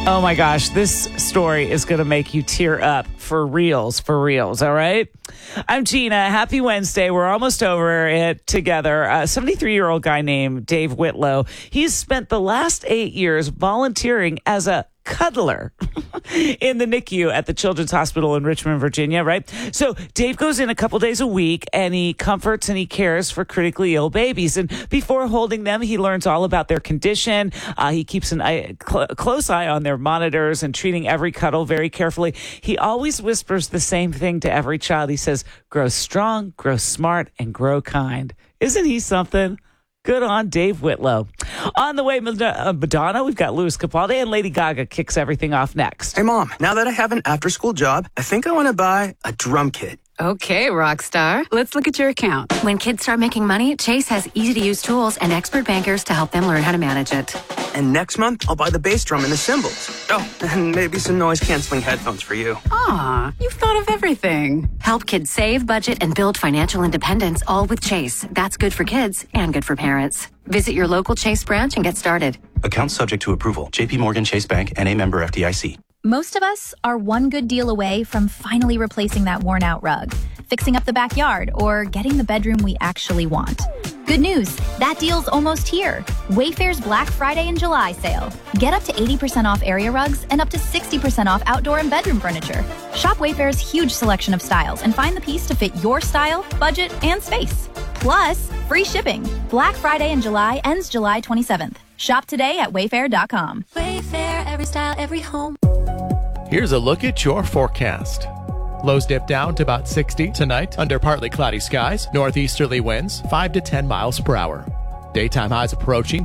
Oh my gosh, this story is going to make you tear up for reals, all right? I'm Gina. Happy Wednesday. We're almost over it together. A 73-year-old guy named Dave Whitlow, he's spent the last 8 years volunteering as a cuddler in the NICU at the Children's Hospital in Richmond, Virginia, right? So Dave goes in a couple days a week and he comforts and he cares for critically ill babies. And before holding them, he learns all about their condition. He keeps an close eye on their monitors and treating every cuddle very carefully. He always whispers the same thing to every child. He says, grow strong, grow smart, and grow kind. Isn't he something? Good on Dave Whitlow. On the way, Madonna, we've got Louis Capaldi, and Lady Gaga kicks everything off next. Hey, Mom, now that I have an after-school job, I think I want to buy a drum kit. Okay, rock star. Let's look at your account. When kids start making money, Chase has easy-to-use tools and expert bankers to help them learn how to manage it. And next month, I'll buy the bass drum and the cymbals. Oh, and maybe some noise-canceling headphones for you. Aw, you've thought of everything. Help kids save, budget, and build financial independence, all with Chase. That's good for kids and good for parents. Visit your local Chase branch and get started. Account subject to approval. JP Morgan Chase Bank, N.A. member FDIC. Most of us are one good deal away from finally replacing that worn-out rug, fixing up the backyard, or getting the bedroom we actually want. Good news, that deal's almost here. Wayfair's Black Friday and July sale. Get up to 80% off area rugs and up to 60% off outdoor and bedroom furniture. Shop Wayfair's huge selection of styles and find the piece to fit your style, budget, and space. Plus, free shipping. Black Friday and July ends July 27th. Shop today at wayfair.com. Wayfair, every style, every home. Here's a look at your forecast. Lows dip down to about 60 tonight under partly cloudy skies. Northeasterly winds 5 to 10 miles per hour. Daytime highs approaching